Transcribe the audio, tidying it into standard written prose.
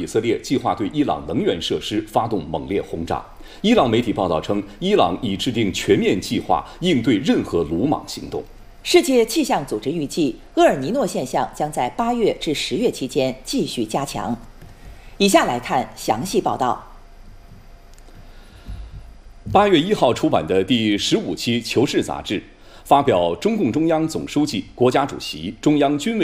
以色列计划对伊朗能源设施发动猛烈轰炸。伊朗媒体报道称，伊朗已制定全面计划应对任何鲁莽行动。 世界气象组织预计，厄尔尼诺现象将在8月至10月期间继续加强。以下来看详细报道。 8月1号出版的第15期《求是》杂志发表中共中央总书记、国家主席、中央军委